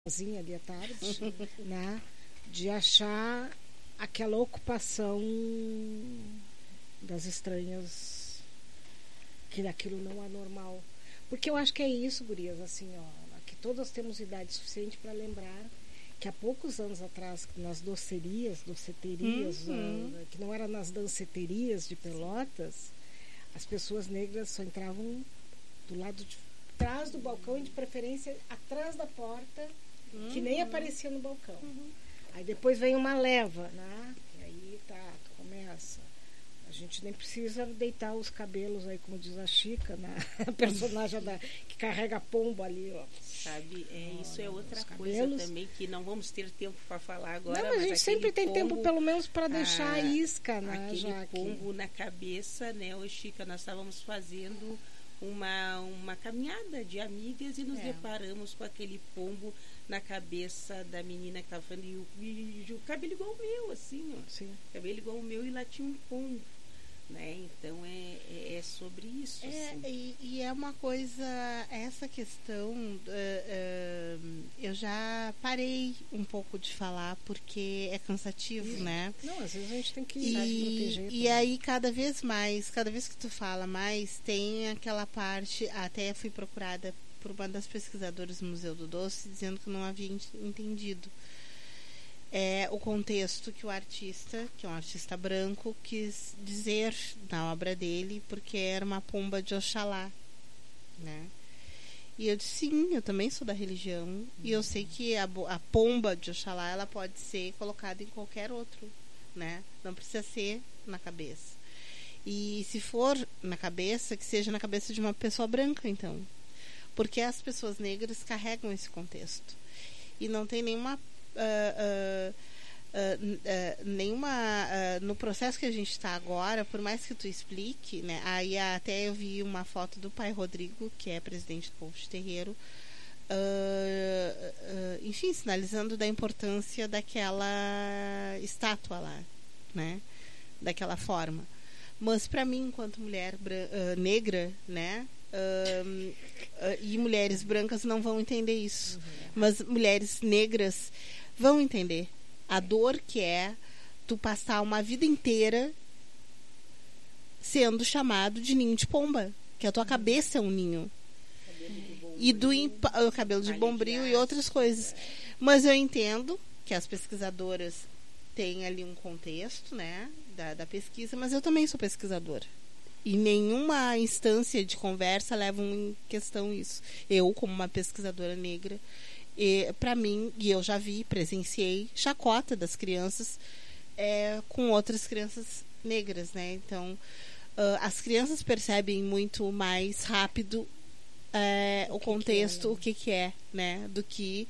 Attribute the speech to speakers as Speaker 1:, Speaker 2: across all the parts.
Speaker 1: sozinha ali à tarde, né? De achar aquela ocupação das estranhas, que aquilo não é normal. Porque eu acho que é isso, gurias, assim, ó, que todas temos idade suficiente para lembrar que há poucos anos atrás, nas doceterias, que não era nas danceterias de Pelotas, as pessoas negras só entravam do lado de trás do balcão e de preferência atrás da porta, que nem aparecia no balcão. Aí depois vem uma leva, né? E aí tu começa. A gente nem precisa deitar os cabelos aí, como diz a Chica, né? A personagem que carrega a pomba ali, ó.
Speaker 2: Sabe, isso é outra coisa também, que não vamos ter tempo para falar agora.
Speaker 1: Não, mas a gente sempre tem tempo, pelo menos, para deixar a isca, né?
Speaker 2: Aquele pombo na cabeça, né, ô Chica, nós estávamos fazendo uma caminhada de amigas e nos deparamos com aquele pombo na cabeça da menina que estava falando, e o cabelo igual o meu, assim, ó.
Speaker 1: Sim.
Speaker 2: Cabelo igual o meu, e lá tinha um pombo. Né? Então é sobre isso. Assim.
Speaker 3: E é uma coisa, essa questão, eu já parei um pouco de falar porque é cansativo, né?
Speaker 1: Não, às vezes a gente tem que se proteger.
Speaker 3: E aí cada vez que tu fala mais, tem aquela parte, até fui procurada por uma das pesquisadoras do Museu do Doce dizendo que não havia entendido o contexto que o artista, que é um artista branco, quis dizer na obra dele, porque era uma pomba de Oxalá, né? E eu disse, sim, eu também sou da religião, e eu sei que a pomba de Oxalá, ela pode ser colocada em qualquer outro, né? Não precisa ser na cabeça. E se for na cabeça, que seja na cabeça de uma pessoa branca, então. Porque as pessoas negras carregam esse contexto. E não tem nenhuma no processo que a gente está agora, por mais que tu explique, né, aí até eu vi uma foto do pai Rodrigo, que é presidente do Povo de Terreiro, enfim, sinalizando da importância daquela estátua lá, né, daquela forma. Mas para mim, enquanto mulher negra, né, e mulheres brancas não vão entender isso, mas mulheres negras vão entender a dor que é tu passar uma vida inteira sendo chamado de ninho de pomba, que a tua cabeça é um ninho, e o cabelo de bombril e outras coisas. Mas eu entendo que as pesquisadoras têm ali um contexto, né, da pesquisa, mas eu também sou pesquisadora. E nenhuma instância de conversa leva em questão isso. Eu, como uma pesquisadora negra, para mim, e eu já presenciei chacota das crianças com outras crianças negras, né? Então, as crianças percebem muito mais rápido o contexto, o que é, né? Do que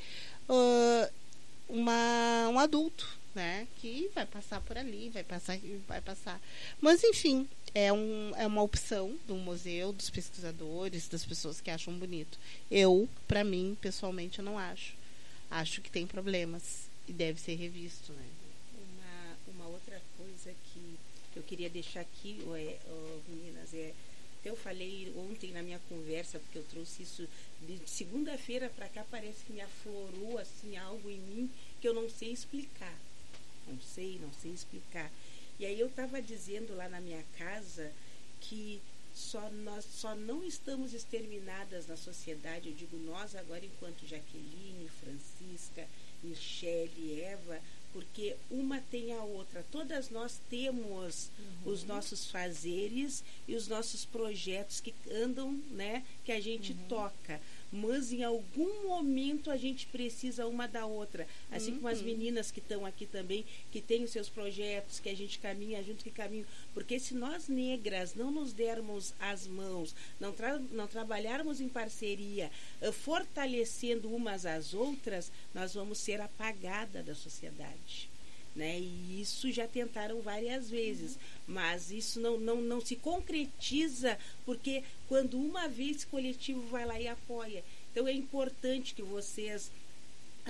Speaker 3: um adulto, né? Que vai passar por ali, vai passar. Mas, enfim, é uma opção do museu, dos pesquisadores, das pessoas que acham bonito. Eu, para mim, pessoalmente, eu não acho. Acho que tem problemas e deve ser revisto, né?
Speaker 2: Uma outra coisa que eu queria deixar aqui, meninas, eu falei ontem na minha conversa, porque eu trouxe isso de segunda-feira para cá, parece que me aflorou assim algo em mim que eu não sei explicar. Não sei explicar. E aí eu estava dizendo lá na minha casa que nós só não estamos exterminadas na sociedade, eu digo nós agora enquanto Jaqueline, Francisca, Michele, Eva, porque uma tem a outra. Todas nós temos os nossos fazeres e os nossos projetos que andam, né, que a gente toca. Mas em algum momento a gente precisa uma da outra. Assim como as meninas que estão aqui também, que têm os seus projetos, que a gente caminha junto, que caminham. Porque se nós negras não nos dermos as mãos, não trabalharmos em parceria, fortalecendo umas às outras, nós vamos ser apagadas da sociedade. Né? E isso já tentaram várias vezes, mas isso não se concretiza, porque quando uma vez esse coletivo vai lá e apoia. Então é importante que vocês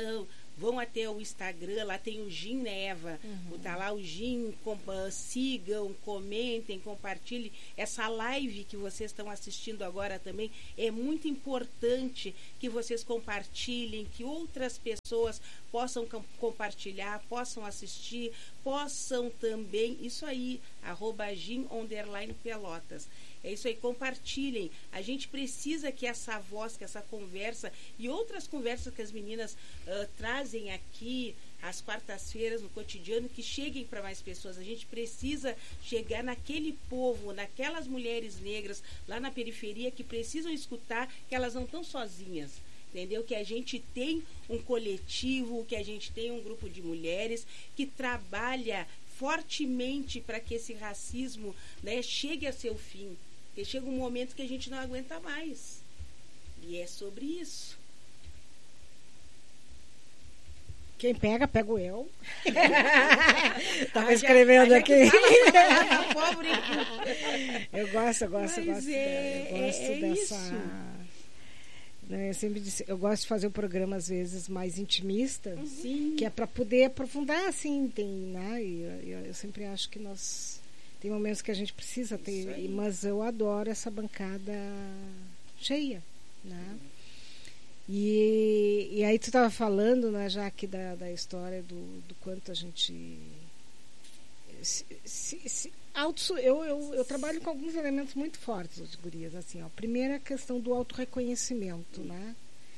Speaker 2: vão até o Instagram, lá tem o Gin Neva, tá lá o Gin, sigam, comentem, compartilhem. Essa live que vocês estão assistindo agora também, é muito importante que vocês compartilhem, que outras pessoas possam compartilhar, possam assistir, possam também, isso aí, @Gin_Pelotas. É isso aí, compartilhem. A gente precisa que essa voz, que essa conversa e outras conversas que as meninas trazem aqui às quartas-feiras no cotidiano, que cheguem para mais pessoas. A gente precisa chegar naquele povo, naquelas mulheres negras lá na periferia que precisam escutar que elas não estão sozinhas. Entendeu? Que a gente tem um coletivo, que a gente tem um grupo de mulheres que trabalha fortemente para que esse racismo, né, chegue a seu fim. Porque chega um momento que a gente não aguenta mais. E é sobre isso.
Speaker 1: Quem pega, pego eu. Estava escrevendo aqui. Eu gosto dessa. Eu sempre disse, eu gosto de fazer o programa às vezes mais intimista, que é para poder aprofundar, assim, né? E eu sempre acho que tem momentos que a gente precisa ter, mas eu adoro essa bancada cheia, né? E aí tu estava falando, né, já aqui da história do quanto a gente eu trabalho com alguns elementos muito fortes, de gurias, assim, ó. Primeiro, a questão do autorreconhecimento, né?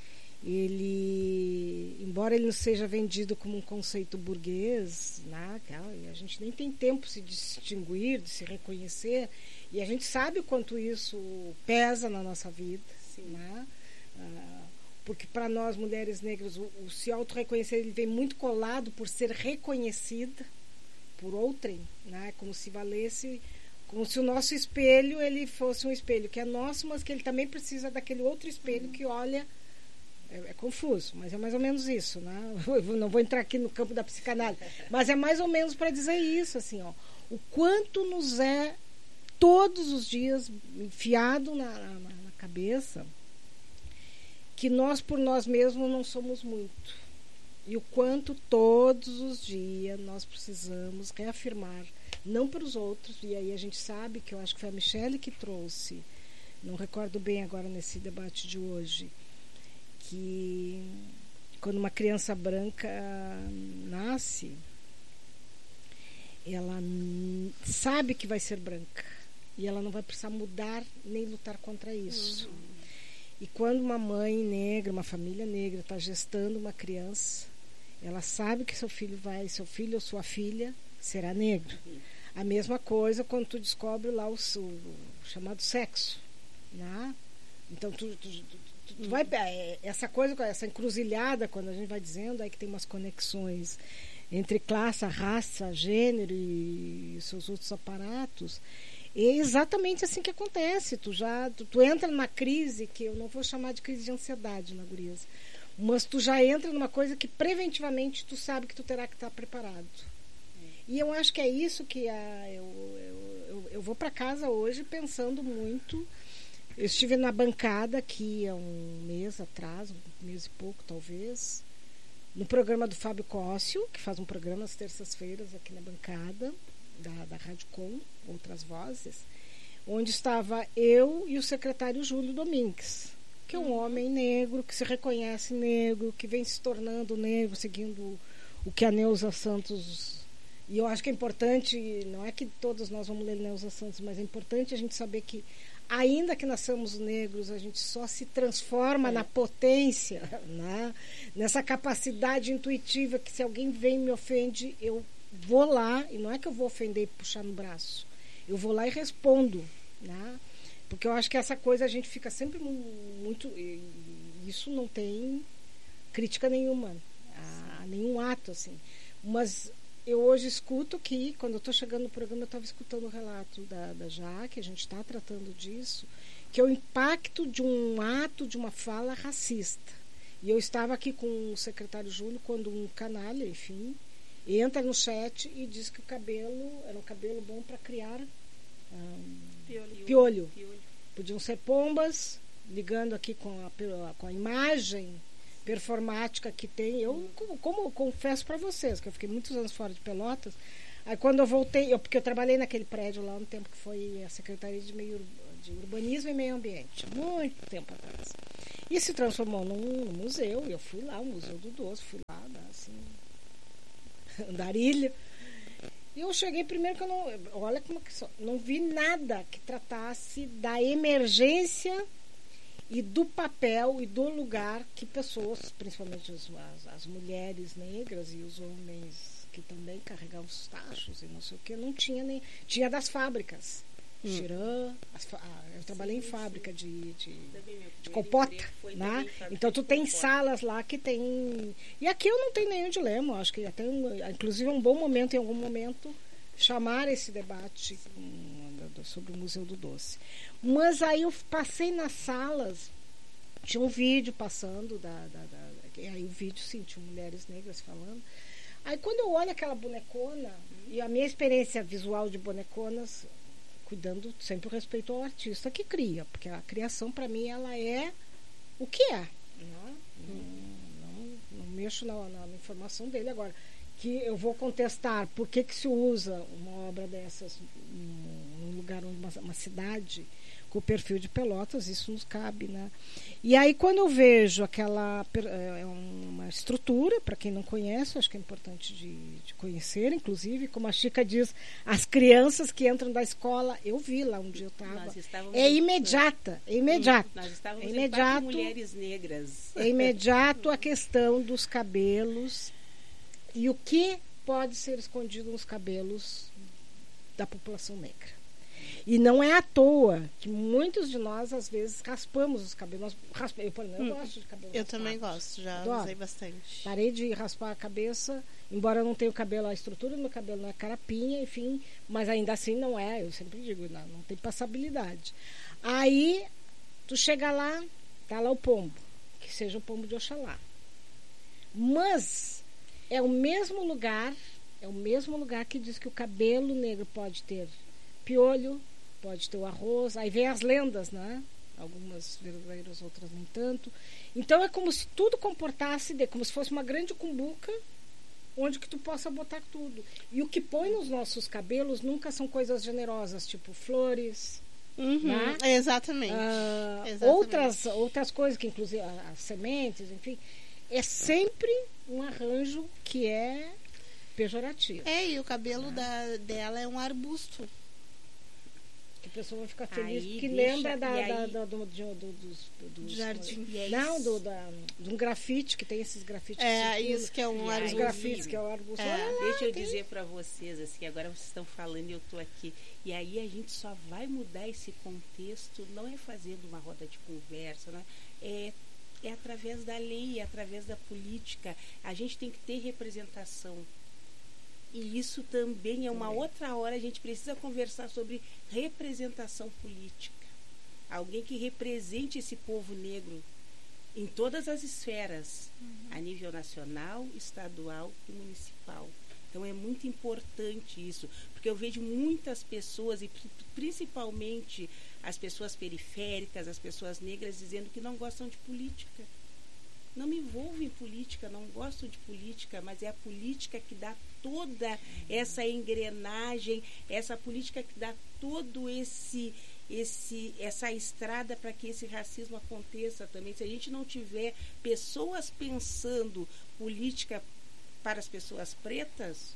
Speaker 1: Ele, embora ele não seja vendido como um conceito burguês, né? A gente nem tem tempo de se distinguir, de se reconhecer, e a gente sabe o quanto isso pesa na nossa vida, né? Porque para nós, mulheres negras, o se autorreconhecer, ele vem muito colado por ser reconhecida por outrem, né? Como se valesse, como se o nosso espelho ele fosse um espelho que é nosso, mas que ele também precisa daquele outro espelho que olha. É confuso, mas é mais ou menos isso, né? Eu não vou entrar aqui no campo da psicanálise, mas é mais ou menos para dizer isso, assim, ó, o quanto nos é todos os dias enfiado na cabeça que nós por nós mesmos não somos muito. E o quanto todos os dias nós precisamos reafirmar, não para os outros, e aí a gente sabe que eu acho que foi a Michele que trouxe, não recordo bem agora nesse debate de hoje, que quando uma criança branca nasce, ela sabe que vai ser branca, e ela não vai precisar mudar nem lutar contra isso. E quando uma mãe negra, uma família negra está gestando uma criança, ela sabe que seu filho ou sua filha será negro. A mesma coisa quando tu descobre lá o chamado sexo, né? Então tu vai essa coisa, essa encruzilhada, quando a gente vai dizendo aí que tem umas conexões entre classe, raça, gênero e seus outros aparatos, é exatamente assim que acontece. Tu entra numa crise que eu não vou chamar de crise de ansiedade, na gurias, mas tu já entra numa coisa que preventivamente tu sabe que tu terá que estar preparado. E eu acho que é isso que eu vou para casa hoje pensando muito. Eu estive na bancada aqui há um mês atrás, um mês e pouco talvez, no programa do Fábio Cóssio, que faz um programa às terças-feiras aqui na bancada da Rádio Com, Outras Vozes, onde estava eu e o secretário Júlio Domingues, que é um homem negro, que se reconhece negro, que vem se tornando negro, seguindo o que a Neuza Santos... E eu acho que é importante, não é que todos nós vamos ler Neuza Santos, mas é importante a gente saber que, ainda que nasçamos negros, a gente só se transforma na potência, né? Nessa capacidade intuitiva que se alguém vem e me ofende, eu vou lá, e não é que eu vou ofender e puxar no braço, eu vou lá e respondo, né? Porque eu acho que essa coisa a gente fica sempre muito... Isso não tem crítica nenhuma a nenhum ato, assim. Mas eu hoje escuto que, quando eu estou chegando no programa, eu estava escutando o relato da Jaque, a gente está tratando disso, que é o impacto de um ato, de uma fala racista. E eu estava aqui com o secretário Júlio, quando um canalha, enfim, entra no chat e diz que o cabelo era um cabelo bom para criar piolho. Podiam ser pombas, ligando aqui com a imagem performática que tem. Eu, como confesso para vocês, que eu fiquei muitos anos fora de Pelotas, aí quando eu voltei, porque eu trabalhei naquele prédio lá no tempo que foi a Secretaria de Urbanismo e Meio Ambiente, muito tempo atrás. E se transformou num museu, e eu fui lá, o Museu do Doce, fui lá, assim, andarilho. E eu cheguei primeiro que eu não... Olha como que só... Não vi nada que tratasse da emergência e do papel e do lugar que pessoas, principalmente as mulheres negras e os homens que também carregavam os tachos e não sei o que, não tinha nem... Tinha das fábricas. Xirã, eu trabalhei em fábrica de compota, né? Então tu tem salas lá que tem... E aqui eu não tenho nenhum dilema, acho que até inclusive é um bom momento, em algum momento, chamar esse debate sobre o Museu do Doce. Mas aí eu passei nas salas, tinha um vídeo passando, aí o vídeo, sim, tinha mulheres negras falando. Aí quando eu olho aquela bonecona, e a minha experiência visual de boneconas... cuidando sempre o respeito ao artista que cria, porque a criação para mim ela é o que é, não mexo na informação dele. Agora que eu vou contestar por que se usa uma obra dessas num lugar onde uma cidade com o perfil de Pelotas, isso nos cabe, né? E aí quando eu vejo aquela uma estrutura, para quem não conhece, acho que é importante de conhecer, inclusive, como a Chica diz, as crianças que entram da escola, eu vi lá onde eu estava, é imediata, é imediato.
Speaker 2: Nós estávamos
Speaker 1: é imediato,
Speaker 2: em mulheres negras.
Speaker 1: É imediato a questão dos cabelos e o que pode ser escondido nos cabelos da população negra. E não é à toa que muitos de nós, às vezes, raspamos os cabelos. Eu, por exemplo, eu gosto de cabelo
Speaker 3: Eu
Speaker 1: raspado.
Speaker 3: também gosto, já
Speaker 1: Adoro.
Speaker 3: usei bastante.
Speaker 1: Parei de raspar a cabeça, embora eu não tenha o cabelo, a estrutura do meu cabelo não é carapinha, enfim, mas ainda assim não é, eu sempre digo, não tem passabilidade. Aí, tu chega lá, tá lá o pombo, que seja o pombo de Oxalá. Mas é o mesmo lugar que diz que o cabelo negro pode ter piolho, pode ter o arroz, aí vem as lendas, né? Algumas verdadeiras, outras nem tanto. Então é como se tudo comportasse, como se fosse uma grande cumbuca, onde que tu possa botar tudo. E o que põe nos nossos cabelos nunca são coisas generosas, tipo flores, né?
Speaker 3: Exatamente. Exatamente.
Speaker 1: Outras coisas, que inclusive as sementes, enfim, é sempre um arranjo que é pejorativo.
Speaker 3: E o cabelo dela é um arbusto.
Speaker 1: Que a pessoa vai ficar feliz,
Speaker 2: Aí
Speaker 1: que
Speaker 2: deixa,
Speaker 1: lembra dos
Speaker 3: jardim.
Speaker 1: Não, de um grafite, que tem esses grafites.
Speaker 3: Isso que é um arbusto.
Speaker 1: Os grafites, que é o arbusto.
Speaker 2: Deixa eu dizer para vocês, assim, agora vocês estão falando e eu estou aqui. E aí a gente só vai mudar esse contexto, não é fazendo uma roda de conversa, né? É através da lei, é através da política. A gente tem que ter representação. E isso também é uma outra hora, a gente precisa conversar sobre representação política. Alguém que represente esse povo negro em todas as esferas, a nível nacional, estadual e municipal. Então é muito importante isso, porque eu vejo muitas pessoas, e principalmente as pessoas periféricas, as pessoas negras, dizendo que não gostam de política. Não me envolvo em política, não gosto de política, mas é a política que dá toda essa engrenagem, essa política que dá todo essa estrada para que esse racismo aconteça também. Se a gente não tiver pessoas pensando política para as pessoas pretas,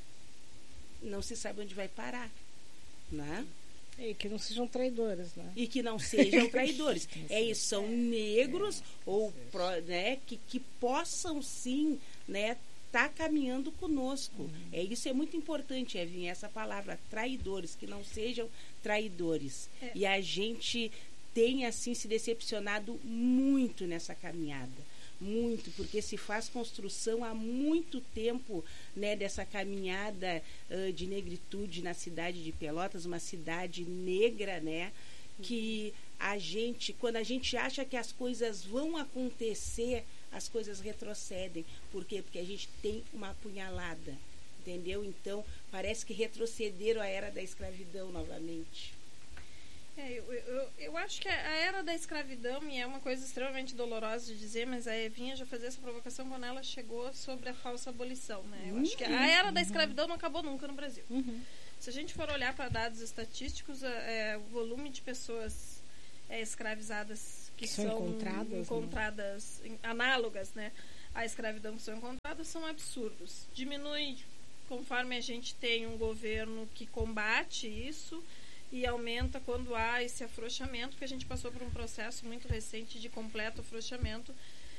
Speaker 2: não se sabe onde vai parar, né?
Speaker 1: E que não sejam traidores, né?
Speaker 2: E que não sejam traidores. Isso, são negros né, que possam sim, né, tá caminhando conosco. Isso é muito importante, Evinha, essa palavra, traidores, que não sejam traidores. E a gente tem assim se decepcionado muito nessa caminhada. Muito, porque se faz construção há muito tempo, né, dessa caminhada de negritude na cidade de Pelotas, uma cidade negra, né, que quando a gente acha que as coisas vão acontecer, as coisas retrocedem. Por quê? Porque a gente tem uma apunhalada, entendeu? Então, parece que retrocederam a era da escravidão novamente.
Speaker 4: Eu acho que a era da escravidão, e é uma coisa extremamente dolorosa de dizer, mas a Evinha já fazia essa provocação quando ela chegou sobre a falsa abolição, né? Eu acho que a era da escravidão não acabou nunca no Brasil. Se a gente for olhar para dados estatísticos, o volume de pessoas escravizadas que são encontradas análogas, né, à escravidão que são encontradas, são absurdos. Diminui conforme a gente tem um governo que combate isso, e aumenta quando há esse afrouxamento, que a gente passou por um processo muito recente de completo afrouxamento.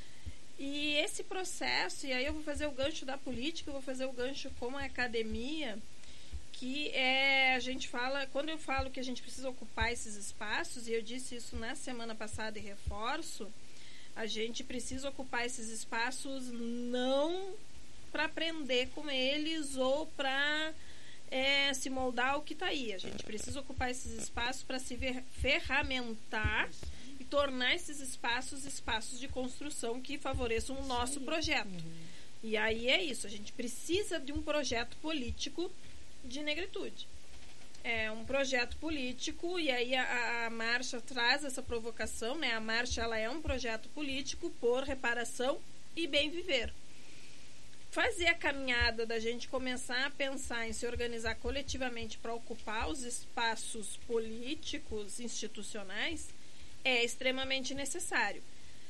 Speaker 4: E esse processo, e aí eu vou fazer o gancho da política, eu vou fazer o gancho com a academia, que a gente fala, quando eu falo que a gente precisa ocupar esses espaços, e eu disse isso na semana passada e reforço, a gente precisa ocupar esses espaços não para aprender com eles ou para se moldar o que está aí. A gente precisa ocupar esses espaços para se ferramentar e tornar esses espaços de construção que favoreçam o nosso projeto. E aí é isso, a gente precisa de um projeto político de negritude. É um projeto político, e aí a marcha traz essa provocação, né? A marcha, ela é um projeto político por reparação e bem viver. Fazer a caminhada da gente começar a pensar em se organizar coletivamente para ocupar os espaços políticos, institucionais, é extremamente necessário.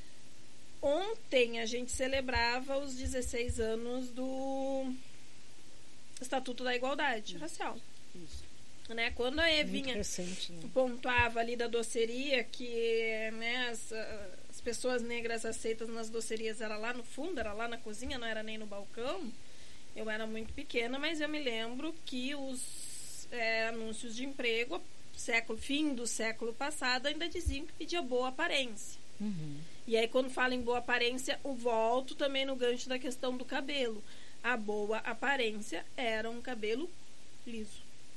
Speaker 4: Ontem a gente celebrava os 16 anos do Estatuto da Igualdade Racial. Né? Quando a Evinha pontuava ali da doceria que, né, as pessoas negras aceitas nas docerias era lá no fundo, era lá na cozinha, não era nem no balcão. Eu era muito pequena, mas eu me lembro que os anúncios de emprego, fim do século passado, ainda diziam que pedia boa aparência. E aí, quando falo em boa aparência, eu volto também no gancho da questão do cabelo. A boa aparência era um cabelo liso.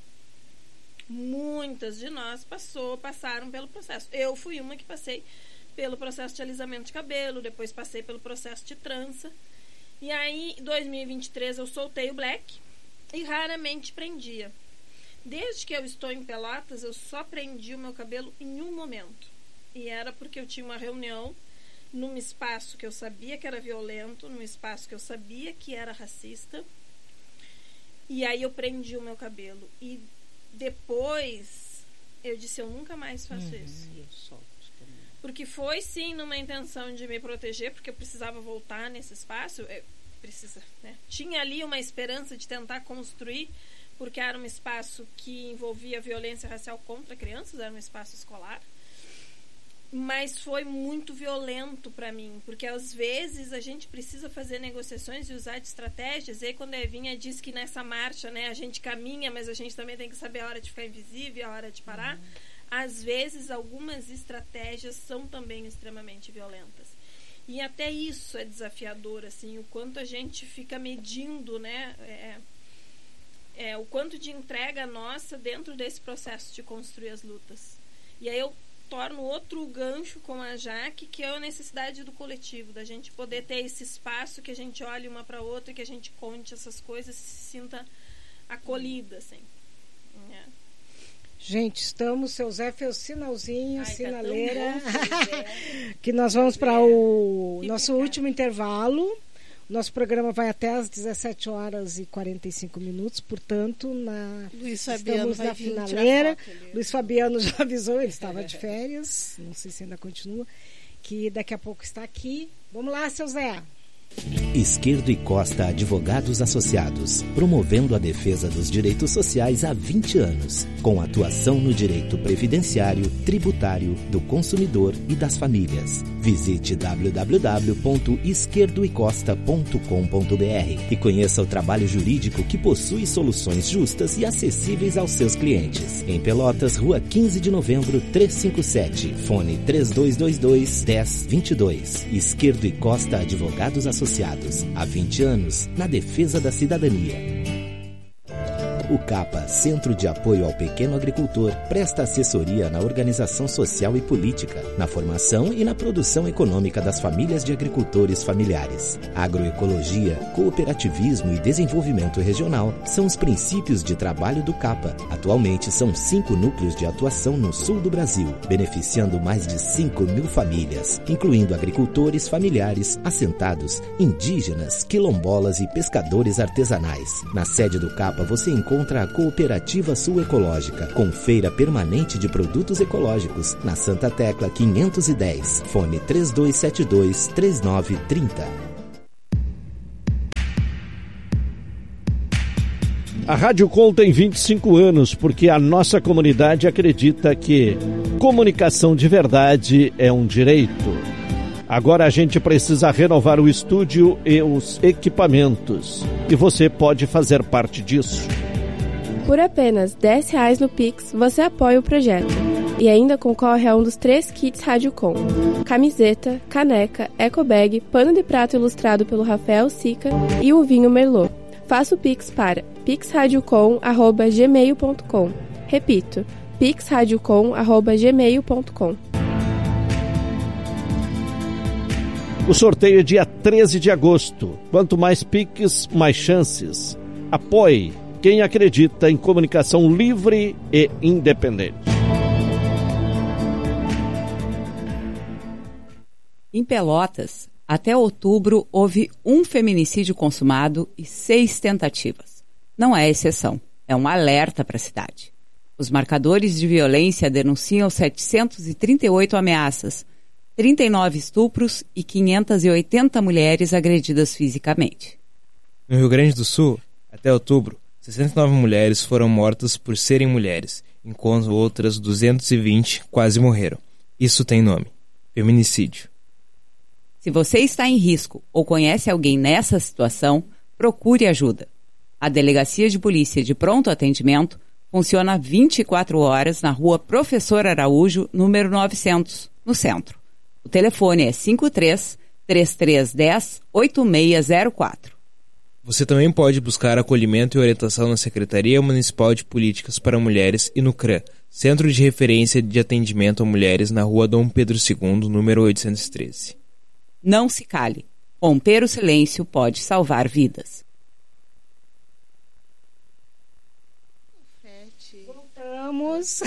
Speaker 4: Muitas de nós passaram pelo processo. Eu fui uma que passei pelo processo de alisamento de cabelo, depois passei pelo processo de trança. E aí, em 2023, eu soltei o black e raramente prendia. Desde que eu estou em Pelotas, eu só prendi o meu cabelo em um momento. E era porque eu tinha uma reunião num espaço que eu sabia que era violento, num espaço que eu sabia que era racista. E aí eu prendi o meu cabelo. E depois eu disse, eu nunca mais faço isso.
Speaker 2: Eu solto também.
Speaker 4: Porque foi sim numa intenção de me proteger, porque eu precisava voltar nesse espaço. Né? Tinha ali uma esperança de tentar construir, porque era um espaço que envolvia violência racial contra crianças, era um espaço escolar. Mas foi muito violento para mim, porque às vezes a gente precisa fazer negociações e usar de estratégias. E aí, quando a Evinha diz que nessa marcha, né, a gente caminha, mas a gente também tem que saber a hora de ficar invisível, a hora de parar. Às vezes, algumas estratégias são também extremamente violentas. E até isso é desafiador, assim, o quanto a gente fica medindo, né, o quanto de entrega nossa dentro desse processo de construir as lutas. E aí eu torno outro gancho com a Jaque, que é a necessidade do coletivo, da gente poder ter esse espaço que a gente olhe uma para outra, que a gente conte essas coisas e se sinta acolhida, assim.
Speaker 1: Gente, estamos, seu Zé fez sinalzinho, sinaleira,
Speaker 2: tá
Speaker 1: que nós vamos para o nosso último intervalo. Nosso programa vai até às 17h45, portanto, estamos na finaleira. Luiz Fabiano já avisou, ele estava de férias, não sei se ainda continua, que daqui a pouco está aqui. Vamos lá, seu Zé.
Speaker 5: Esquerdo e Costa Advogados Associados, promovendo a defesa dos direitos sociais há 20 anos, com atuação no direito previdenciário, tributário, do consumidor e das famílias. Visite www.esquerdoecosta.com.br e conheça o trabalho jurídico que possui soluções justas e acessíveis aos seus clientes. Em Pelotas, Rua 15 de Novembro, 357, fone 3222-1022. Esquerdo e Costa Advogados Associados, há 20 anos, na defesa da cidadania. O CAPA, Centro de Apoio ao Pequeno Agricultor, presta assessoria na organização social e política, na formação e na produção econômica das famílias de agricultores familiares. Agroecologia, cooperativismo e desenvolvimento regional são os princípios de trabalho do CAPA. Atualmente são 5 núcleos de atuação no sul do Brasil, beneficiando mais de 5.000 famílias, incluindo agricultores familiares, assentados, indígenas, quilombolas e pescadores artesanais. Na sede do CAPA você encontra a Cooperativa Sul Ecológica, com feira permanente de produtos ecológicos, na Santa Tecla 510, fone 3272-3930.
Speaker 6: A Rádio Com tem 25 anos porque a nossa comunidade acredita que comunicação de verdade é um direito. Agora a gente precisa renovar o estúdio e os equipamentos. E você pode fazer parte disso.
Speaker 7: Por apenas R$10 no Pix, você apoia o projeto. E ainda concorre a um dos 3 kits Rádio Com: camiseta, caneca, ecobag, pano de prato ilustrado pelo Rafael Sica e o vinho Merlot. Faça o Pix para pixradiocom@gmail.com. Repito, pixradiocom@gmail.com.
Speaker 6: O sorteio é dia 13 de agosto. Quanto mais Pix, mais chances. Apoie quem acredita em comunicação livre e independente.
Speaker 8: Em Pelotas, até outubro, houve um feminicídio consumado e 6 tentativas. Não é exceção, é um alerta para a cidade. Os marcadores de violência denunciam 738 ameaças, 39 estupros e 580 mulheres agredidas fisicamente.
Speaker 9: No Rio Grande do Sul, até outubro, 69 mulheres foram mortas por serem mulheres, enquanto outras 220 quase morreram. Isso tem nome: feminicídio.
Speaker 8: Se você está em risco ou conhece alguém nessa situação, procure ajuda. A Delegacia de Polícia de Pronto Atendimento funciona 24 horas na Rua Professor Araújo, número 900, no centro. O telefone é 53-3310-8604.
Speaker 9: Você também pode buscar acolhimento e orientação na Secretaria Municipal de Políticas para Mulheres e no CRAM, Centro de Referência de Atendimento a Mulheres, na Rua Dom Pedro II, número 813.
Speaker 8: Não se cale. Romper o silêncio pode salvar vidas.
Speaker 1: Voltamos.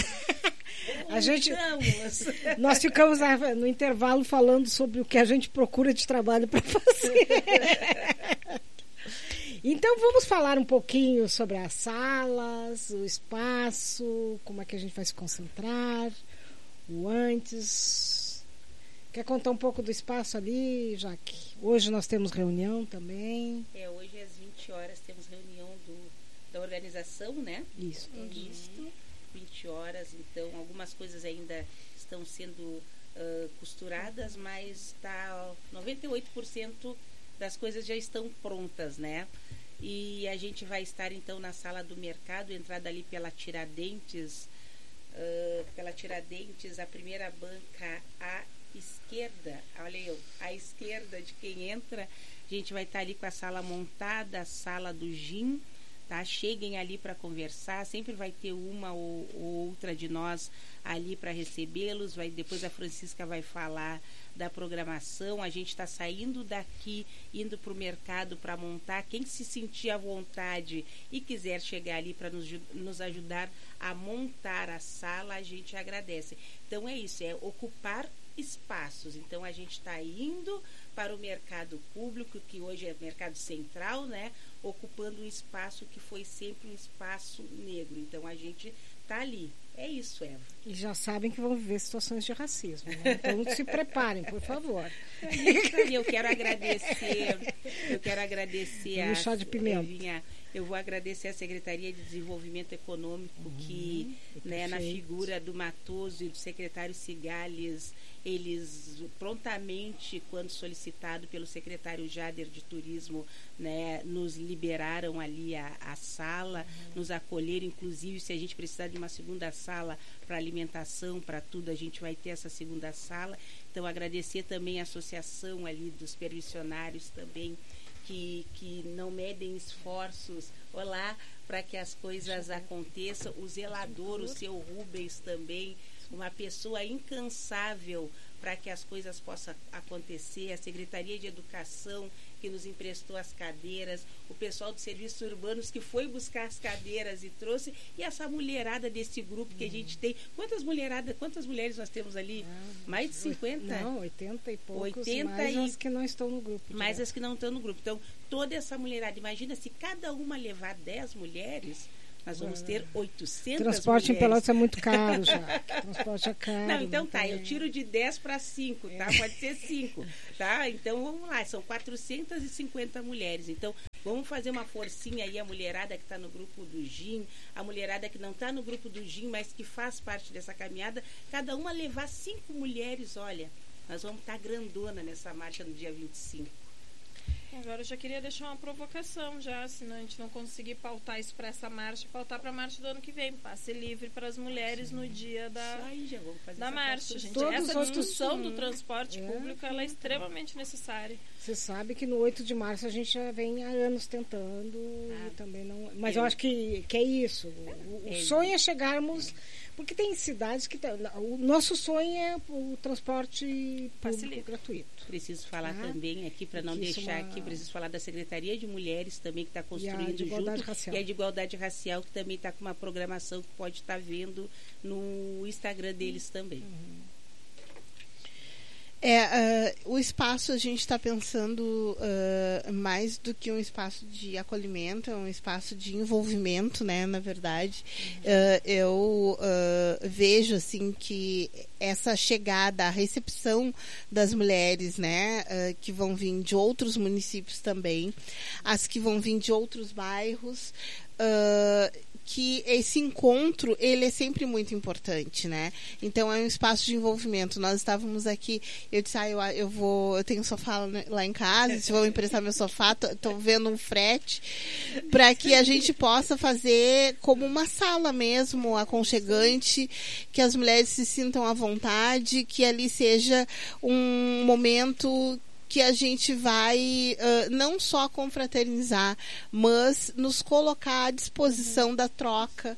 Speaker 1: Nós ficamos no intervalo falando sobre o que a gente procura de trabalho para fazer. Então vamos falar um pouquinho sobre as salas, o espaço, como é que a gente vai se concentrar, o antes. Quer contar um pouco do espaço ali, Jaque? Hoje nós temos reunião também.
Speaker 2: Hoje às 20 horas temos reunião da organização, né?
Speaker 1: Isso.
Speaker 2: 20 horas, então algumas coisas ainda estão sendo costuradas, mas 98% das coisas já estão prontas, né? E a gente vai estar então na sala do mercado, entrada ali pela Tiradentes, a primeira banca à esquerda, olha eu, à esquerda de quem entra, a gente vai estar ali com a sala montada, a sala do gin. Tá? Cheguem ali para conversar, sempre vai ter uma ou outra de nós ali para recebê-los. Depois a Francisca vai falar da programação. A gente está saindo daqui, indo para o mercado para montar. Quem se sentir à vontade e quiser chegar ali para nos ajudar a montar a sala, a gente agradece. Então é isso, é ocupar espaços. Então a gente está indo para o mercado público, que hoje é mercado central, né? Ocupando um espaço que foi sempre um espaço negro. Então a gente está ali. É isso, Eva.
Speaker 1: E já sabem que vão viver situações de racismo, né? Então se preparem, por favor.
Speaker 2: Eu quero agradecer
Speaker 1: um chá de pimenta.
Speaker 2: Eu vou agradecer a Secretaria de Desenvolvimento Econômico que, né, na figura do Matoso e do secretário Cigales, eles prontamente, quando solicitado pelo secretário Jader de Turismo, né, nos liberaram ali a sala, nos acolheram. Inclusive, se a gente precisar de uma segunda sala para alimentação, para tudo, a gente vai ter essa segunda sala. Então, agradecer também a associação ali dos permissionários também, que não medem esforços, para que as coisas aconteçam. O zelador, o seu Rubens também, uma pessoa incansável para que as coisas possam acontecer. A Secretaria de Educação, que nos emprestou as cadeiras, o pessoal dos serviços urbanos que foi buscar as cadeiras e trouxe, e essa mulherada desse grupo que a gente tem. Quantas mulheres nós temos ali? Mais de 50?
Speaker 1: Não, 80 e poucos,
Speaker 2: 80
Speaker 1: mais as que não estão no grupo.
Speaker 2: Mais as que não estão no grupo. Então, toda essa mulherada, imagina se cada uma levar 10 mulheres, nós vamos ter 800
Speaker 1: Transporte
Speaker 2: mulheres.
Speaker 1: em Pelotas é muito caro já. Transporte é caro.
Speaker 2: Não, então tá, eu tiro de 10 para 5, tá? Pode ser 5, tá? Então vamos lá, são 450 mulheres. Então vamos fazer uma forcinha aí, a mulherada que está no grupo do GIM, a mulherada que não está no grupo do GIM, mas que faz parte dessa caminhada, cada uma levar 5 mulheres, olha, nós vamos estar grandona nessa marcha no dia 25.
Speaker 4: Agora eu já queria deixar uma provocação já, se a gente não conseguir pautar isso para essa marcha, pautar para a marcha do ano que vem, passe livre para as mulheres no dia da marcha, gente. Essa discussão do transporte público, ela é extremamente necessária.
Speaker 1: Você sabe que no 8 de março a gente já vem há anos tentando e também não... Mas eu acho que é isso. O sonho é chegarmos... Porque tem cidades que... O nosso sonho é o transporte público gratuito.
Speaker 2: Preciso falar também aqui, para não deixar aqui, preciso falar da Secretaria de Mulheres também, que está construindo junto. E a de Igualdade Racial, que também está com uma programação que pode estar vendo no Instagram deles também.
Speaker 3: O espaço, a gente está pensando mais do que um espaço de acolhimento, é um espaço de envolvimento, né, na verdade. Eu vejo assim que essa chegada, a recepção das mulheres, né, que vão vir de outros municípios também, as que vão vir de outros bairros, que esse encontro, ele é sempre muito importante, né? Então, é um espaço de envolvimento. Nós estávamos aqui, eu disse, eu tenho um sofá lá em casa, se vão emprestar meu sofá, estou vendo um frete, para que a gente possa fazer como uma sala mesmo, aconchegante, que as mulheres se sintam à vontade, que ali seja um momento que a gente vai não só confraternizar, mas nos colocar à disposição da troca,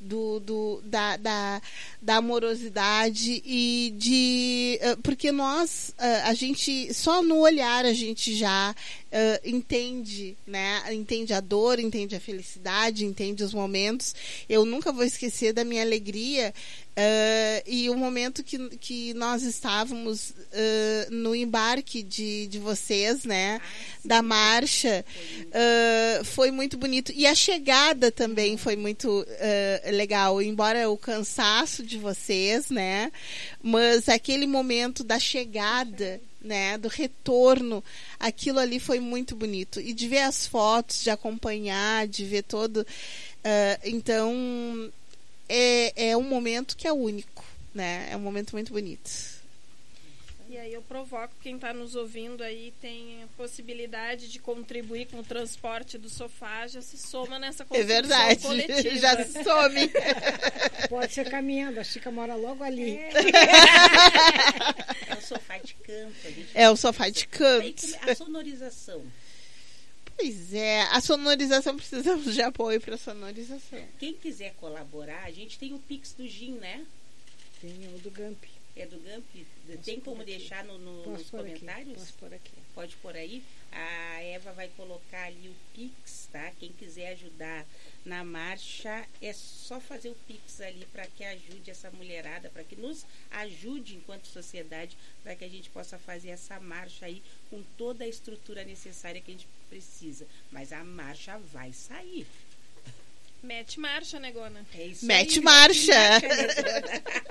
Speaker 3: da amorosidade e de... porque nós, a gente, só no olhar a gente já entende, né? Entende a dor, entende a felicidade, entende os momentos. Eu nunca vou esquecer da minha alegria e o momento que nós estávamos no embarque de vocês, né? Da marcha, foi muito bonito. E a chegada também foi muito legal, embora o cansaço de vocês, né? Mas aquele momento da chegada, né, do retorno, aquilo ali foi muito bonito. E de ver as fotos, de acompanhar, de ver todo... então, é um momento que é único, né? É um momento muito bonito.
Speaker 4: E aí eu provoco quem está nos ouvindo aí, tem a possibilidade de contribuir com o transporte do sofá, já se soma nessa construção coletiva.
Speaker 3: Já se some.
Speaker 1: Pode ser caminhando, a Chica mora logo ali.
Speaker 2: É o sofá de canto.
Speaker 3: É o sofá de canto.
Speaker 2: A sonorização.
Speaker 3: Pois é, a sonorização, precisamos de apoio para a sonorização.
Speaker 2: Quem quiser colaborar, a gente tem o Pix do GIM, né?
Speaker 1: Tem o do GAMP.
Speaker 2: É do GAMP? Tem como deixar nos comentários?
Speaker 1: Posso pôr aqui.
Speaker 2: Pode pôr aí. A Eva vai colocar ali o Pix, tá? Quem quiser ajudar na marcha, é só fazer o Pix ali para que ajude essa mulherada, para que nos ajude enquanto sociedade, para que a gente possa fazer essa marcha aí com toda a estrutura necessária que a gente precisa. Mas a marcha vai sair.
Speaker 4: Mete marcha, negona.
Speaker 2: É isso
Speaker 3: mete
Speaker 2: aí,
Speaker 3: marcha.
Speaker 2: Mete marcha, negona.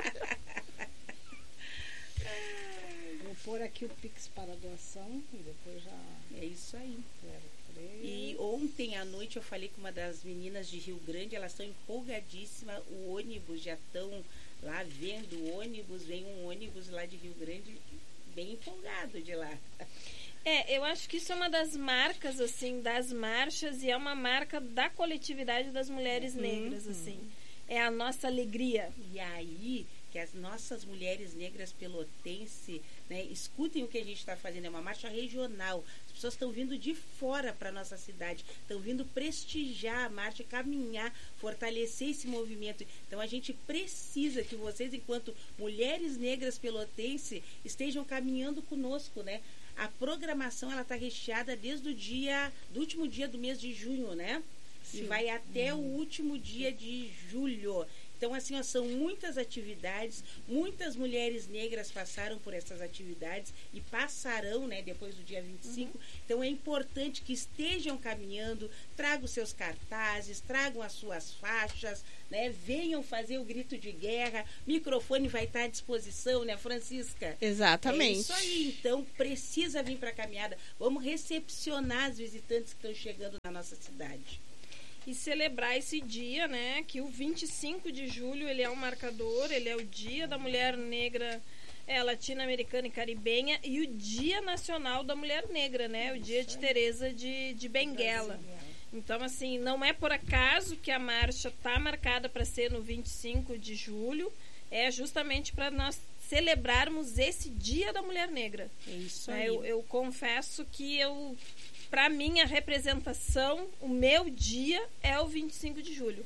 Speaker 1: Vou pôr aqui o Pix para doação e depois já...
Speaker 2: É isso aí. E ontem à noite eu falei com uma das meninas de Rio Grande, elas estão empolgadíssimas, o ônibus, já estão lá vendo o ônibus, vem um ônibus lá de Rio Grande, bem empolgado de lá.
Speaker 4: Eu acho que isso é uma das marcas, assim, das marchas, e é uma marca da coletividade das mulheres negras, assim. É a nossa alegria.
Speaker 2: E aí, que as nossas mulheres negras pelotenses, né, escutem o que a gente está fazendo. É uma marcha regional. As pessoas estão vindo de fora para a nossa cidade, estão vindo prestigiar a marcha, caminhar, fortalecer esse movimento. Então a gente precisa que vocês, enquanto mulheres negras pelotenses, estejam caminhando conosco, né? A programação, ela está recheada desde do último dia do mês de junho, né? Sim. E vai até o último dia de julho. Então, assim, ó, são muitas atividades, muitas mulheres negras passaram por essas atividades e passarão, né, depois do dia 25. Então, é importante que estejam caminhando, tragam seus cartazes, tragam as suas faixas, né, venham fazer o grito de guerra. Microfone vai estar à disposição, né, Francisca?
Speaker 3: Exatamente.
Speaker 2: É isso aí, então, precisa vir para a caminhada. Vamos recepcionar os visitantes que estão chegando na nossa cidade.
Speaker 4: E celebrar esse dia, né, que o 25 de julho ele é um marcador, ele é o Dia da Mulher Negra Latino-Americana e Caribenha e o Dia Nacional da Mulher Negra, né, o Dia de Teresa de Benguela. Então, assim, não é por acaso que a marcha está marcada para ser no 25 de julho, é justamente para nós celebrarmos esse Dia da Mulher Negra.
Speaker 2: É isso aí.
Speaker 4: Eu confesso que para mim, a representação, o meu dia é o 25 de julho.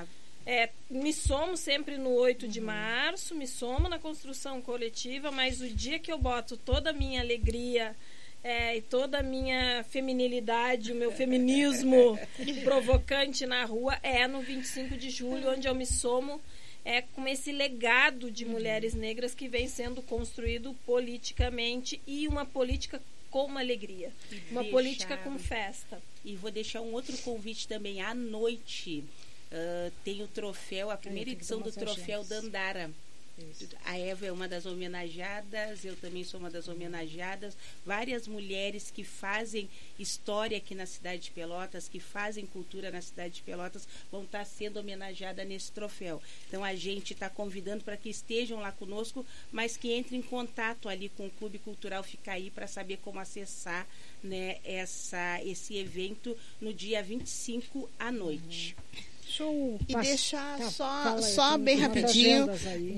Speaker 4: Me somo sempre no 8 de março, me somo na construção coletiva, mas o dia que eu boto toda a minha alegria e toda a minha feminilidade, o meu feminismo provocante na rua é no 25 de julho, onde eu me somo com esse legado de mulheres negras que vem sendo construído politicamente e uma política com uma alegria, uma política com festa.
Speaker 2: E vou deixar um outro convite também à noite. Tem o troféu, a primeira edição do troféu Dandara. Isso. A Eva é uma das homenageadas, eu também sou uma das homenageadas. Várias mulheres que fazem história aqui na cidade de Pelotas, que fazem cultura na cidade de Pelotas, vão estar sendo homenageadas nesse troféu. Então a gente está convidando para que estejam lá conosco, mas que entrem em contato ali com o Clube Cultural Ficaí para saber como acessar, né, esse evento no dia 25 à noite.
Speaker 3: E deixar só bem rapidinho,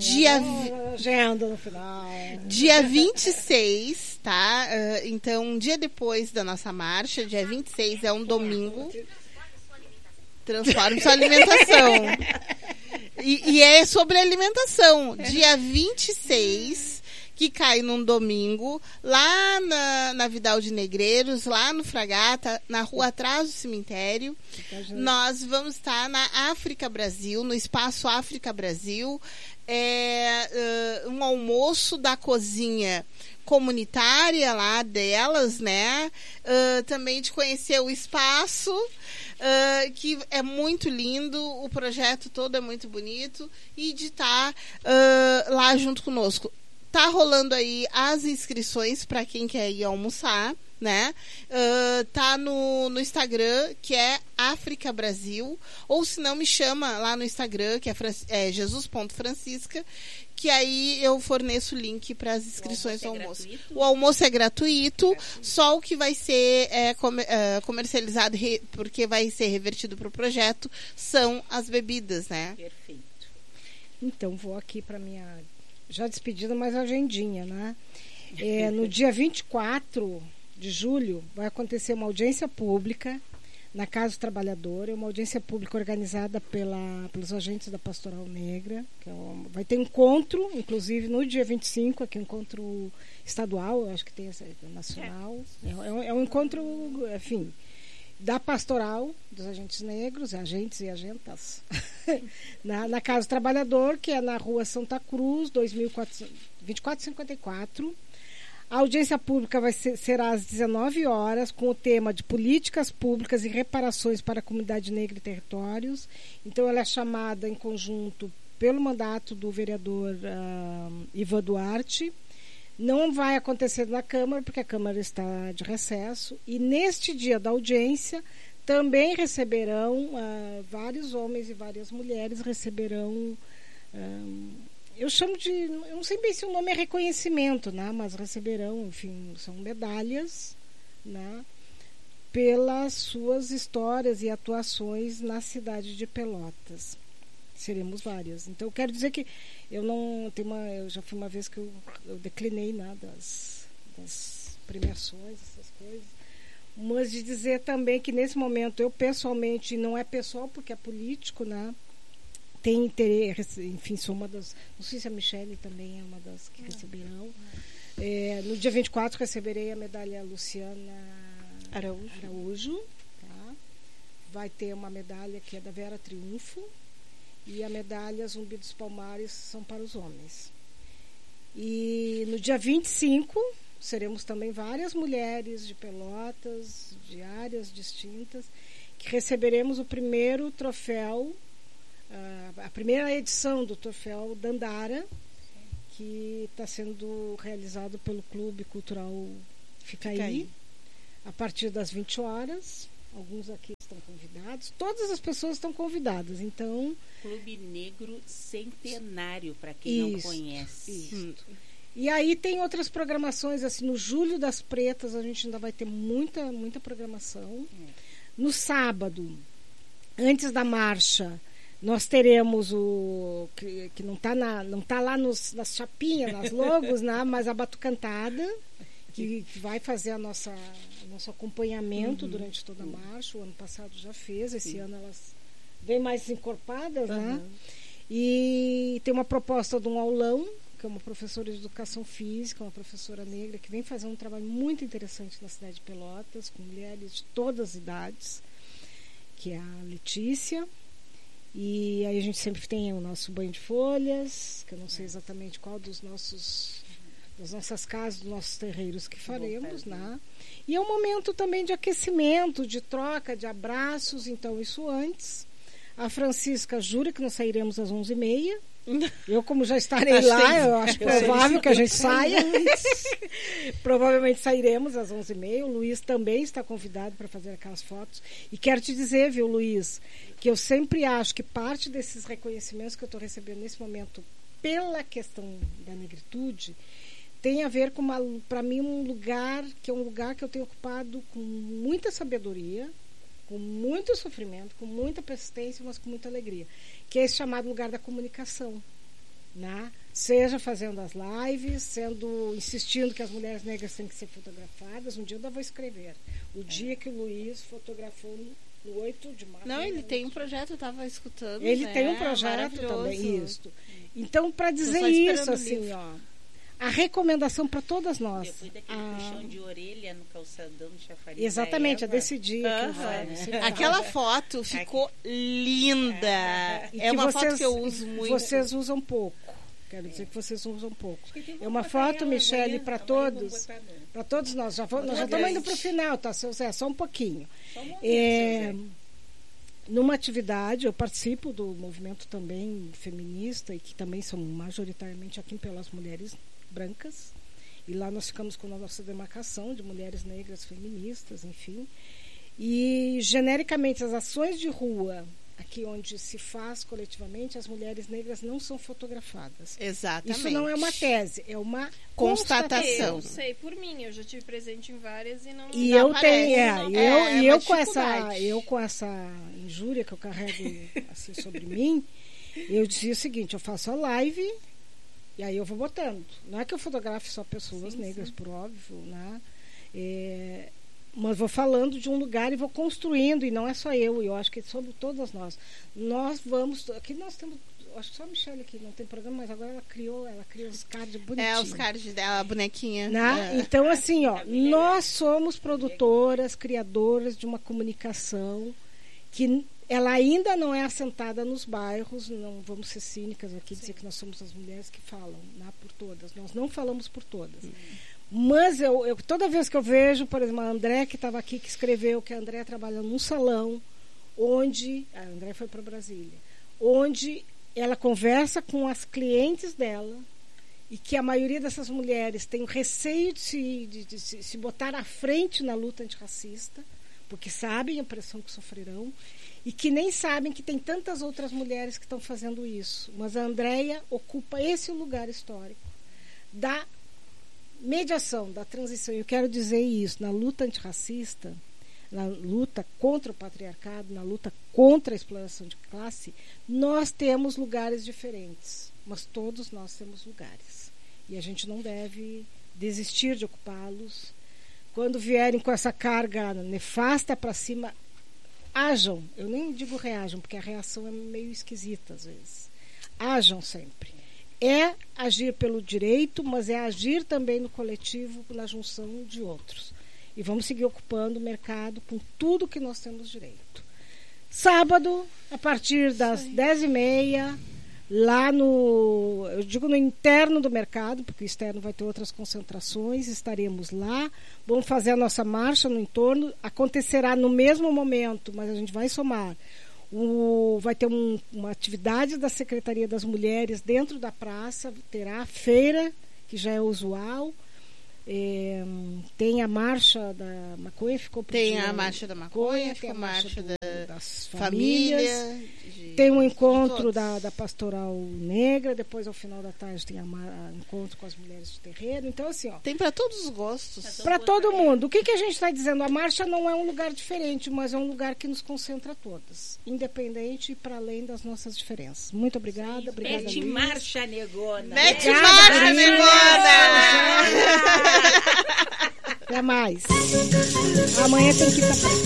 Speaker 3: agenda
Speaker 1: no final.
Speaker 3: Dia 26, tá? Então, um dia depois da nossa marcha, dia 26 é um domingo. Transforme sua alimentação. E é sobre alimentação. Dia 26, que cai num domingo, lá na Vidal de Negreiros, lá no Fragata, na rua atrás do cemitério. Nós vamos estar na África Brasil, no Espaço África Brasil. Um almoço da cozinha comunitária lá delas, né? Também de conhecer o espaço, que é muito lindo, o projeto todo é muito bonito, e de estar lá junto conosco. Tá rolando aí as inscrições para quem quer ir almoçar, né? Tá no Instagram, que é África Brasil, ou se não, me chama lá no Instagram, que é jesus.francisca, que aí eu forneço o link para as inscrições do almoço. O almoço é gratuito, só o que vai ser comercializado, porque vai ser revertido para o projeto, são as bebidas, né?
Speaker 2: Perfeito.
Speaker 1: Então, vou aqui para minha... já despedida, mas agendinha, né? No dia 24 de julho vai acontecer uma audiência pública na Casa do Trabalhador, uma audiência pública organizada pelos agentes da Pastoral Negra, vai ter encontro, inclusive no dia 25, aqui um encontro estadual, eu acho que tem nacional, é um encontro, enfim, da Pastoral dos Agentes Negros, agentes e agentas, na Casa do Trabalhador, que é na Rua Santa Cruz, 2454. A audiência pública será às 19 horas, com o tema de políticas públicas e reparações para a comunidade negra e territórios. Então, ela é chamada em conjunto pelo mandato do vereador Ivan Duarte. Não vai acontecer na Câmara, porque a Câmara está de recesso. E neste dia da audiência, também receberão, vários homens e várias mulheres receberão... eu não sei bem se o nome é reconhecimento, né? Mas receberão, enfim, são medalhas, né? Pelas suas histórias e atuações na cidade de Pelotas. Seremos várias. Então, eu quero dizer que eu já fui uma vez que eu declinei, né, das premiações, essas coisas. Mas de dizer também que nesse momento eu pessoalmente, não é pessoal porque é político, né? Tem interesse, enfim, sou uma das. Não sei se a Michele também é uma das que receberão. No dia 24 receberei a medalha Luciana Araújo. Tá? Vai ter uma medalha que é da Vera Triunfo. E a medalha Zumbi dos Palmares são para os homens. E no dia 25 seremos também várias mulheres de Pelotas, de áreas distintas, que receberemos o primeiro troféu, a primeira edição do troféu Dandara, que está sendo realizado pelo Clube Cultural Ficaí, a partir das 20 horas. Alguns aqui estão convidados, todas as pessoas estão convidadas, então...
Speaker 2: Clube Negro Centenário, para quem não conhece.
Speaker 1: Isso. E aí tem outras programações, assim, no Julho das Pretas a gente ainda vai ter muita programação. No sábado, antes da marcha, nós teremos o... que não tá lá nas chapinhas, nas logos, né, mas a Batucantada, que vai fazer nosso acompanhamento durante toda a marcha. O ano passado já fez, esse ano elas vêm mais encorpadas, né? E tem uma proposta de um aulão, que é uma professora de educação física, uma professora negra, que vem fazer um trabalho muito interessante na cidade de Pelotas, com mulheres de todas as idades, que é a Letícia. E aí a gente sempre tem o nosso banho de folhas, que eu não sei exatamente qual das nossas casas, dos nossos terreiros que faremos, né? E é um momento também de aquecimento, de troca, de abraços. Então, isso antes. A Francisca jura que nós sairemos às 11h30. Eu, como já estarei lá, eu acho provável que a gente saia. Provavelmente sairemos às 11h30. O Luiz também está convidado para fazer aquelas fotos. E quero te dizer, viu, Luiz, que eu sempre acho que parte desses reconhecimentos que eu estou recebendo nesse momento pela questão da negritude tem a ver com, para mim, um lugar que eu tenho ocupado com muita sabedoria, com muito sofrimento, com muita persistência, mas com muita alegria, que é esse chamado lugar da comunicação, né? Seja fazendo as lives, insistindo que as mulheres negras têm que ser fotografadas. Um dia eu ainda vou escrever o dia que o Luiz fotografou no 8 de março.
Speaker 3: Não, ele tem um projeto, eu estava escutando.
Speaker 1: Ele tem um projeto também, isso. Então, para dizer isso, assim, ó, a recomendação para todas nós.
Speaker 2: Depois daquele puxão de orelha no calçadão de Chafariz.
Speaker 1: Exatamente, é desse dia.
Speaker 3: Aquela foto ficou linda. É uma foto que eu uso muito.
Speaker 1: Vocês usam pouco. Quero dizer que vocês usam pouco. É uma foto, Michele, para todos. Para todos nós. Nós já estamos indo para o final, tá, seu Zé? Só um pouquinho. Numa atividade, eu participo do movimento também feminista, e que também são majoritariamente aqui pelas mulheres brancas, e lá nós ficamos com a nossa demarcação de mulheres negras feministas, enfim, e genericamente as ações de rua aqui onde se faz coletivamente, as mulheres negras não são fotografadas.
Speaker 3: Exatamente.
Speaker 1: Isso não é uma tese, é uma
Speaker 3: constatação.
Speaker 4: Eu sei por mim, eu já tive presente em várias e não.
Speaker 1: E
Speaker 4: não
Speaker 1: eu
Speaker 4: aparece,
Speaker 1: tenho, eu com essa injúria que eu carrego assim sobre mim, eu dizia o seguinte: eu faço a live e aí eu vou botando. Não é que eu fotografe só pessoas negras, por óbvio, né? Mas vou falando de um lugar e vou construindo, e não é só eu acho que é sobre todas nós. Nós vamos... Aqui nós temos... Acho que só a Michele aqui não tem programa, mas agora ela criou os cards bonitinhos.
Speaker 3: Os cards dela, a bonequinha.
Speaker 1: Né? Então, assim, nós somos produtoras, criadoras de uma comunicação que ela ainda não é assentada nos bairros. Não vamos ser cínicas aqui, dizer que nós somos as mulheres que falam, né, por todas. Nós não falamos por todas. Mas eu toda vez que eu vejo, por exemplo, a André, que estava aqui, que escreveu que a André trabalha num salão onde... A André foi para Brasília. Onde ela conversa com as clientes dela, e que a maioria dessas mulheres tem o receio de se botar à frente na luta antirracista, porque sabem a pressão que sofrerão, e que nem sabem que tem tantas outras mulheres que estão fazendo isso. Mas a Andréia ocupa esse lugar histórico da mediação, da transição. Eu quero dizer isso: na luta antirracista, na luta contra o patriarcado, na luta contra a exploração de classe, nós temos lugares diferentes, mas todos nós temos lugares. E a gente não deve desistir de ocupá-los. Quando vierem com essa carga nefasta para cima, ajam. Eu nem digo reajam, porque a reação é meio esquisita às vezes. Ajam sempre. É agir pelo direito, mas é agir também no coletivo, na junção de outros. E vamos seguir ocupando o mercado com tudo que nós temos direito. Sábado, a partir das 10h30, lá eu digo no interno do mercado, porque o externo vai ter outras concentrações, estaremos lá, vamos fazer a nossa marcha no entorno, acontecerá no mesmo momento, mas a gente vai somar. Vai ter uma atividade da Secretaria das Mulheres dentro da praça, terá a feira, que já é usual. Tem a marcha da maconha, ficou por
Speaker 3: Tem
Speaker 1: dia,
Speaker 3: a marcha da maconha,
Speaker 1: tem a
Speaker 3: marcha
Speaker 1: das
Speaker 3: família,
Speaker 1: famílias, tem um encontro da Pastoral Negra, depois ao final da tarde tem encontro com as mulheres de terreiro. Então assim, ó,
Speaker 3: tem para todos os gostos,
Speaker 1: para todo mundo. O que a gente está dizendo? A marcha não é um lugar diferente, mas é um lugar que nos concentra todas, independente e para além das nossas diferenças. Muito obrigada. Obrigada,
Speaker 2: Mete marcha, negona.
Speaker 3: Mete marcha, negona.
Speaker 1: Até mais. Amanhã tem que estar